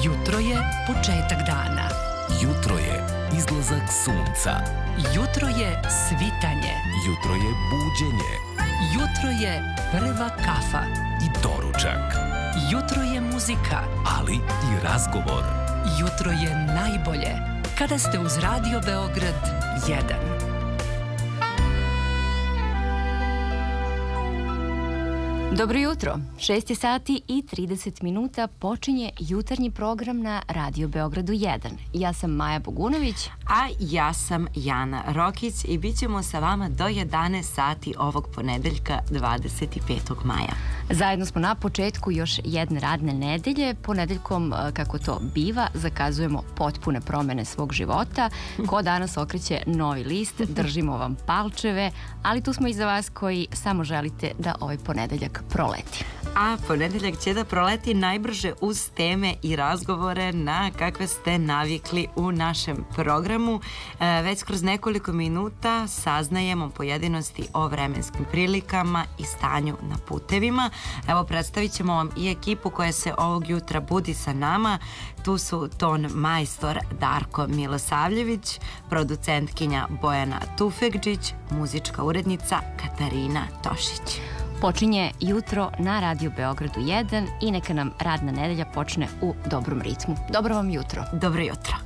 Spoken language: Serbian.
Jutro je početak dana. Jutro je izlazak sunca. Jutro je svitanje. Jutro je buđenje. Jutro je prva kafa. I doručak. Jutro je muzika. Ali i razgovor. Jutro je najbolje kada ste uz Radio Beograd 1. Dobro jutro, 6 sati i 30 minuta počinje jutarnji program na Radio Beogradu 1. Ja sam Maja Bogunović. A ja sam Jana Rokić i bit ćemo sa vama do 11 sati ovog ponedeljka 25. maja. Zajedno smo na početku još jedne radne nedelje. Ponedeljkom, kako to biva, zakazujemo potpune promene svog života. Ko danas okreće novi list, držimo vam palčeve, ali tu smo i za vas koji samo želite da ovaj ponedeljak proleti. A ponedeljak će da proleti najbrže uz teme i razgovore na kakve ste navikli u našem programu. Već kroz nekoliko minuta saznajemo pojedinosti o vremenskim prilikama i stanju na putevima. Evo, predstavit ćemo vam i ekipu koja se ovog jutra budi sa nama. Tu su ton majstor Darko Milosavljević, producentkinja Bojana Tufekđić, muzička urednica Katarina Tošić. Počinje jutro na Radio Beogradu 1 i neka nam radna nedelja počne u dobrom ritmu. Dobro vam jutro. Dobro jutro.